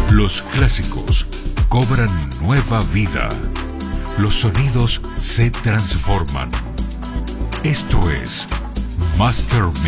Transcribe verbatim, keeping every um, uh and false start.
Los clásicos cobran nueva vida. Los sonidos se transforman. Esto es Master